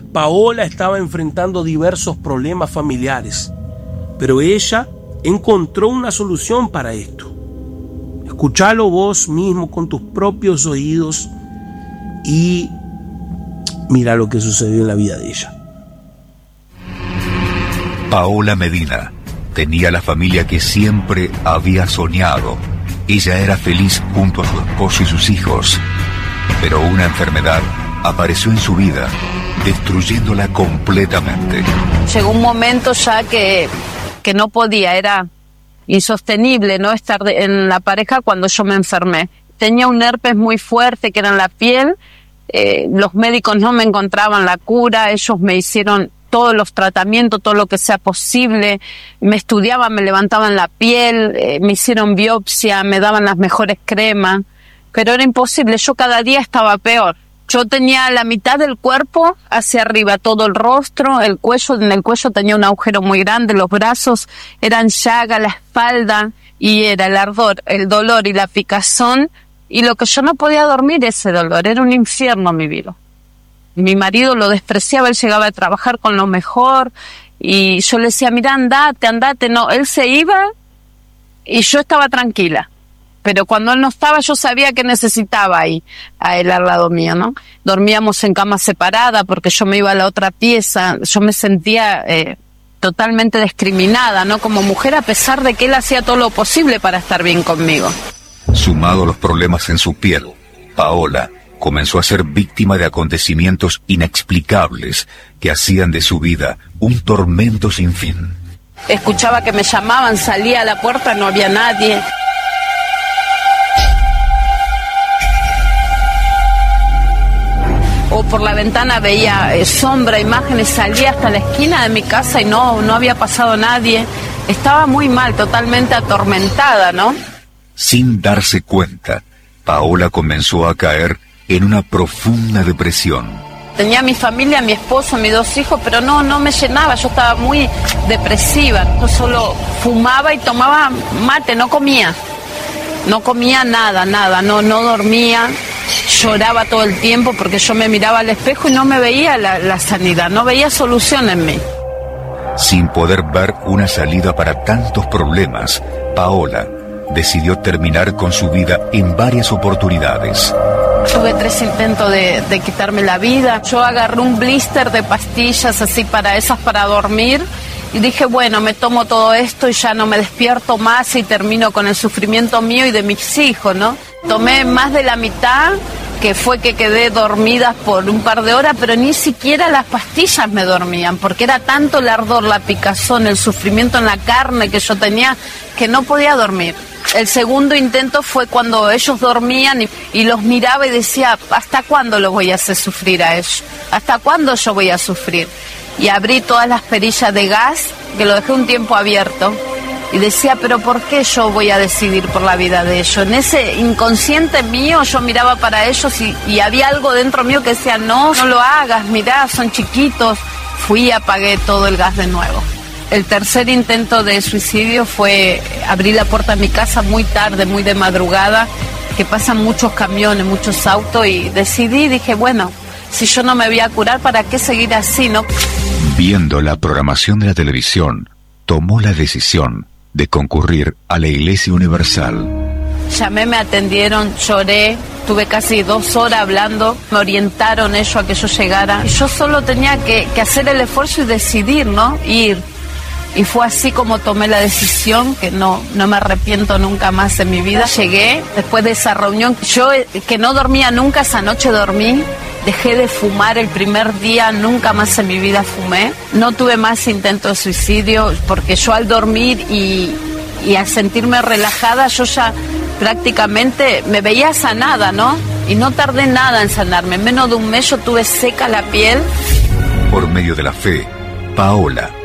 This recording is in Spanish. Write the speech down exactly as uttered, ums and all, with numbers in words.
Paola estaba enfrentando diversos problemas familiares, pero ella encontró una solución para esto. Escuchalo vos mismo con tus propios oídos y mira lo que sucedió en la vida de ella. Paola Medina tenía la familia que siempre había soñado. Ella era feliz junto a su esposo y sus hijos, pero una enfermedad apareció en su vida, destruyéndola completamente. Llegó un momento ya que, que no podía, era insostenible no estar de, en la pareja cuando yo me enfermé. Tenía un herpes muy fuerte que era en la piel, eh, los médicos no me encontraban la cura, ellos me hicieron todos los tratamientos, todo lo que sea posible, me estudiaban, me levantaban la piel, eh, me hicieron biopsia, me daban las mejores cremas, pero era imposible, yo cada día estaba peor. Yo tenía la mitad del cuerpo hacia arriba, todo el rostro, el cuello, en el cuello tenía un agujero muy grande, los brazos eran llaga, la espalda, y era el ardor, el dolor y la picazón, y lo que yo no podía dormir, ese dolor, era un infierno mi vida. Mi marido lo despreciaba, él llegaba a trabajar con lo mejor, y yo le decía, mira, andate, andate, no, él se iba, y yo estaba tranquila. Pero cuando él no estaba, yo sabía que necesitaba ahí, a él al lado mío, ¿no? Dormíamos en cama separada porque yo me iba a la otra pieza, yo me sentía eh, totalmente discriminada, ¿no? Como mujer, a pesar de que él hacía todo lo posible para estar bien conmigo. Sumado a los problemas en su piel, Paola comenzó a ser víctima de acontecimientos inexplicables que hacían de su vida un tormento sin fin. Escuchaba que me llamaban, salía a la puerta, no había nadie. O por la ventana veía eh, sombra, imágenes, salía hasta la esquina de mi casa y no, no había pasado nadie. Estaba muy mal, totalmente atormentada, ¿no? Sin darse cuenta, Paola comenzó a caer en una profunda depresión. Tenía mi familia, mi esposo, mis dos hijos, pero no, no me llenaba, yo estaba muy depresiva. Yo solo fumaba y tomaba mate, no comía. No comía nada, nada, no, no dormía. Lloraba todo el tiempo porque yo me miraba al espejo y no me veía la, la sanidad, no veía solución en mí. Sin poder ver una salida para tantos problemas, Paola decidió terminar con su vida en varias oportunidades. Tuve tres intentos de, de quitarme la vida. Yo agarré un blister de pastillas así para esas para dormir y dije, bueno, me tomo todo esto y ya no me despierto más y termino con el sufrimiento mío y de mis hijos, ¿no? Tomé más de la mitad, que fue que quedé dormida por un par de horas, pero ni siquiera las pastillas me dormían, porque era tanto el ardor, la picazón, el sufrimiento en la carne que yo tenía, que no podía dormir. El segundo intento fue cuando ellos dormían y, y los miraba y decía, ¿hasta cuándo los voy a hacer sufrir a ellos? ¿Hasta cuándo yo voy a sufrir? Y abrí todas las perillas de gas, que lo dejé un tiempo abierto, y decía, pero ¿por qué yo voy a decidir por la vida de ellos? En ese inconsciente mío yo miraba para ellos y, y había algo dentro mío que decía, no, no lo hagas, mirá, son chiquitos. Fui y apagué todo el gas de nuevo. El tercer intento de suicidio fue abrir la puerta de mi casa muy tarde, muy de madrugada, que pasan muchos camiones, muchos autos, y decidí, dije, bueno, si yo no me voy a curar, ¿para qué seguir así, no? Viendo la programación de la televisión, tomó la decisión de concurrir a la Iglesia Universal. Llamé, me atendieron, lloré, tuve casi dos horas hablando, me orientaron ellos a que yo llegara. Y yo solo tenía que, que hacer el esfuerzo y decidir, ¿no? Ir. Y fue así como tomé la decisión, que no, no me arrepiento nunca más en mi vida. Llegué, después de esa reunión, yo que no dormía nunca, esa noche dormí, dejé de fumar el primer día, nunca más en mi vida fumé. No tuve más intentos de suicidio, porque yo al dormir y, y al sentirme relajada, yo ya prácticamente me veía sanada, ¿no? Y no tardé nada en sanarme, en menos de un mes yo tuve seca la piel. Por medio de la fe, Paola